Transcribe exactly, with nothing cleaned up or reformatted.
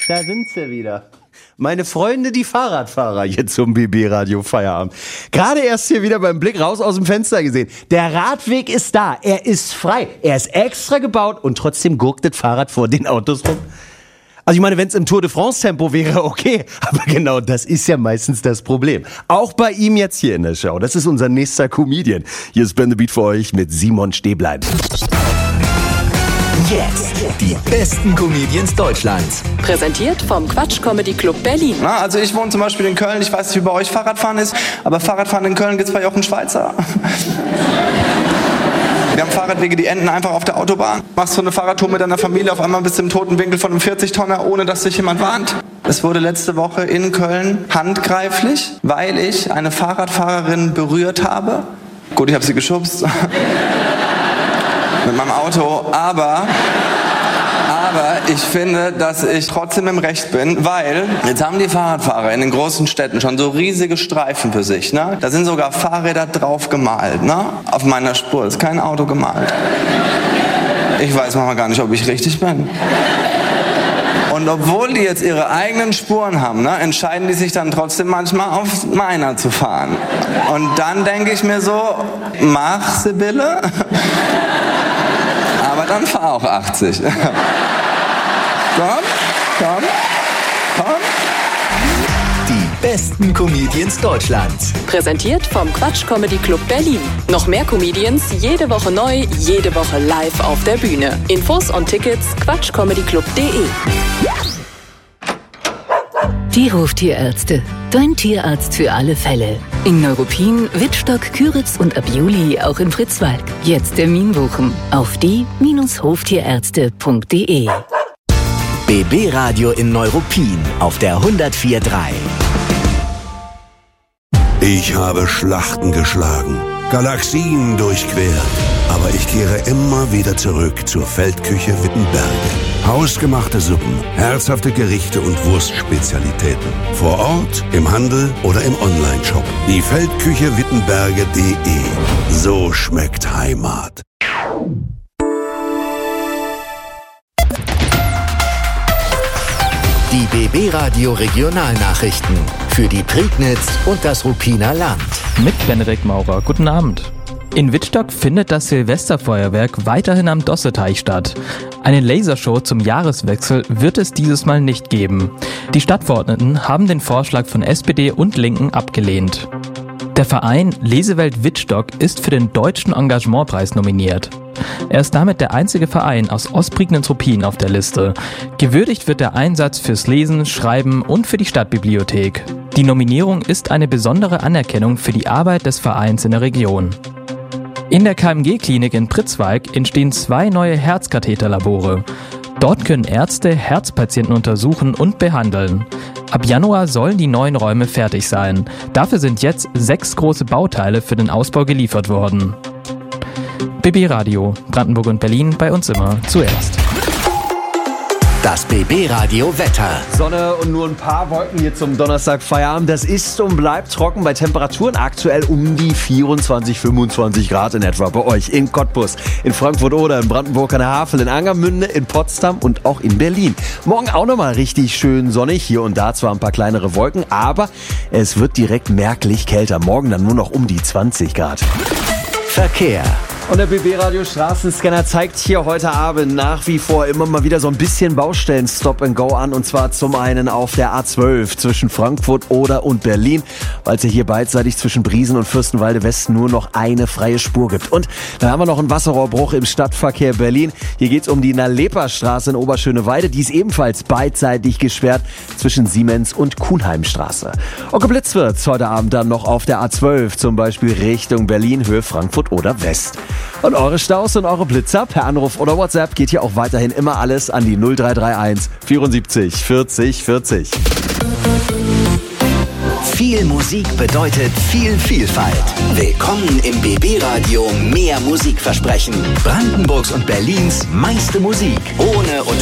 Da sind sie wieder. Meine Freunde, die Fahrradfahrer, hier zum B B-Radio Feierabend. Gerade erst hier wieder beim Blick raus aus dem Fenster gesehen. Der Radweg ist da, er ist frei, er ist extra gebaut und trotzdem gurkt das Fahrrad vor den Autos rum. Also ich meine, wenn es im Tour de France Tempo wäre, okay. Aber genau das ist ja meistens das Problem. Auch bei ihm jetzt hier in der Show. Das ist unser nächster Comedian. Hier ist Ben the Beat für euch mit Simon Stäblein. Jetzt die besten Comedians Deutschlands. Präsentiert vom Quatsch Comedy Club Berlin. Na, also ich wohne zum Beispiel in Köln. Ich weiß nicht, wie bei euch Fahrradfahren ist, aber Fahrradfahren in Köln gibt's bei auch einen Schweizer. Wir haben Fahrradwege, die enden einfach auf der Autobahn. Machst du eine Fahrradtour mit deiner Familie, auf einmal bist du im toten Winkel von einem vierzig-Tonner, ohne dass dich jemand warnt. Es wurde letzte Woche in Köln handgreiflich, weil ich eine Fahrradfahrerin berührt habe. Gut, ich habe sie geschubst. Mit meinem Auto, aber, aber ich finde, dass ich trotzdem im Recht bin, weil jetzt haben die Fahrradfahrer in den großen Städten schon so riesige Streifen für sich, ne? Da sind sogar Fahrräder drauf gemalt, ne? Auf meiner Spur ist kein Auto gemalt. Ich weiß manchmal gar nicht, ob ich richtig bin. Und obwohl die jetzt ihre eigenen Spuren haben, ne, entscheiden die sich dann trotzdem manchmal auf meiner zu fahren. Und dann denke ich mir so, mach Sibylle. Aber dann fahr auch achtzig. Komm, komm, komm. Die besten Comedians Deutschlands. Präsentiert vom Quatsch Comedy Club Berlin. Noch mehr Comedians, jede Woche neu, jede Woche live auf der Bühne. Infos und Tickets quatschcomedyclub punkt de. Die Hoftierärzte. Dein Tierarzt für alle Fälle. In Neuruppin, Wittstock, Küritz und ab Juli auch in Fritzwalk. Jetzt Termin buchen auf die Hoftierärzte punkt de. B B-Radio in Neuruppin auf der hundertvier Komma drei. Ich habe Schlachten geschlagen, Galaxien durchquert, aber ich kehre immer wieder zurück zur Feldküche Wittenberge. Hausgemachte Suppen, herzhafte Gerichte und Wurstspezialitäten. Vor Ort, im Handel oder im Onlineshop. Die Feldküche Wittenberge punkt de. So schmeckt Heimat. Die B B-Radio Regionalnachrichten für die Prignitz und das Ruppiner Land. Mit Benedikt Maurer. Guten Abend. In Wittstock findet das Silvesterfeuerwerk weiterhin am Dosseteich statt. Eine Lasershow zum Jahreswechsel wird es dieses Mal nicht geben. Die Stadtverordneten haben den Vorschlag von S P D und Linken abgelehnt. Der Verein Lesewelt Wittstock ist für den Deutschen Engagementpreis nominiert. Er ist damit der einzige Verein aus Ostprignitz-Ruppin auf der Liste. Gewürdigt wird der Einsatz fürs Lesen, Schreiben und für die Stadtbibliothek. Die Nominierung ist eine besondere Anerkennung für die Arbeit des Vereins in der Region. In der K M G-Klinik in Pritzwalk entstehen zwei neue Herzkatheterlabore. Dort können Ärzte Herzpatienten untersuchen und behandeln. Ab Januar sollen die neuen Räume fertig sein. Dafür sind jetzt sechs große Bauteile für den Ausbau geliefert worden. B B-Radio, Brandenburg und Berlin, bei uns immer zuerst. Das B B-Radio Wetter. Sonne und nur ein paar Wolken hier zum Donnerstag Feierabend. Das ist und bleibt trocken bei Temperaturen aktuell um die vierundzwanzig, fünfundzwanzig Grad in etwa bei euch in Cottbus, in Frankfurt oder in Brandenburg an der Havel, in Angermünde, in Potsdam und auch in Berlin. Morgen auch nochmal richtig schön sonnig, hier und da zwar ein paar kleinere Wolken, aber es wird direkt merklich kälter. Morgen dann nur noch um die zwanzig Grad. Verkehr. Und der B B-Radio Straßenscanner zeigt hier heute Abend nach wie vor immer mal wieder so ein bisschen Baustellen Stop and Go an. Und zwar zum einen auf der A zwölf zwischen Frankfurt, Oder und Berlin, weil es ja hier beidseitig zwischen Briesen und Fürstenwalde West nur noch eine freie Spur gibt. Und dann haben wir noch einen Wasserrohrbruch im Stadtverkehr Berlin. Hier geht es um die Nalepa-Straße in Oberschöneweide. Die ist ebenfalls beidseitig gesperrt zwischen Siemens und Kuhnheimstraße. Und geblitzt wird's heute Abend dann noch auf der A zwölf, zum Beispiel Richtung Berlin, Höhe Frankfurt oder West. Und eure Staus und eure Blitzer per Anruf oder WhatsApp geht hier auch weiterhin immer alles an die null drei drei eins vierundsiebzig vierzig vierzig. Viel Musik bedeutet viel Vielfalt. Willkommen im B B-Radio Mehr Musikversprechen. Brandenburgs und Berlins meiste Musik. Ohne